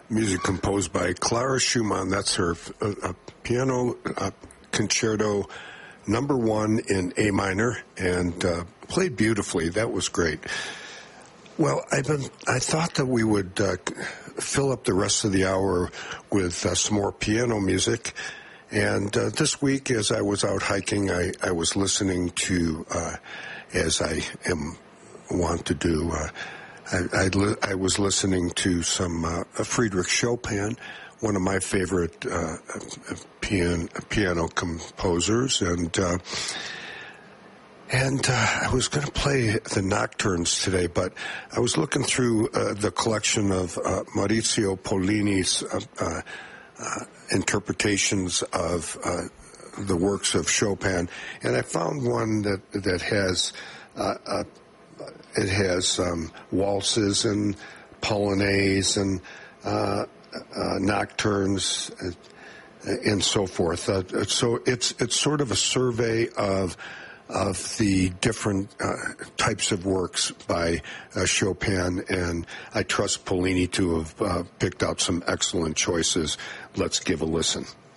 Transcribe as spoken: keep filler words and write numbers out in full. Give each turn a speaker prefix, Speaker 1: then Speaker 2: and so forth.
Speaker 1: music composed by Clara Schumann. That's her uh, a piano uh, concerto number one in A minor, and uh, played beautifully. That was great. Well, I've been, I thought that we would uh, fill up the rest of the hour with uh, some more piano music. And uh, this week, as I was out hiking, I, I was listening to, uh, as I am wont to do, uh, I, I, li- I was listening to some uh, Friedrich Chopin, one of my favorite uh, pian- piano composers, and uh, and uh, I was going to play the Nocturnes today, but I was looking through uh, the collection of uh, Maurizio Pollini's uh, uh, uh, interpretations of uh, the works of Chopin, and I found one that that has. Uh, uh, It has um, waltzes and polonaises and uh, uh, nocturnes and, and so forth. Uh, so it's it's sort of a survey of of the different uh, types of works by uh, Chopin, and I trust Pollini to have uh, picked out some excellent choices. Let's give a listen.